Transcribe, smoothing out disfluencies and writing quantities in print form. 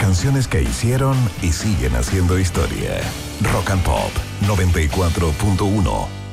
canciones que hicieron y siguen haciendo historia. Rock and Pop 94.1.